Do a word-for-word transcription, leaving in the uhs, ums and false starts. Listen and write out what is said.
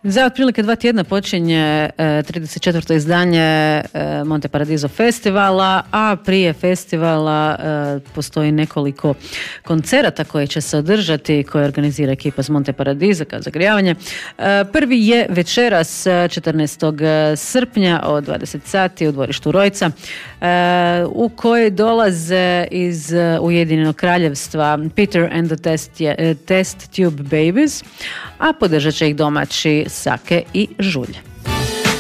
Za otprilike dva tjedna počinje trideset četvrto izdanje Monte Paradiso festivala, a prije festivala postoji nekoliko koncerata koji će se održati, koje organizira ekipa z Monte Paradiso kao zagrijavanje. Prvi je večeras četrnaestog srpnja od dvadeset sati u dvorištu Rojca, u kojoj dolaze iz Ujedinjenog kraljevstva Peter and the Test, Test Tube Babies, a podržat će ih domaći Sake i Žulj.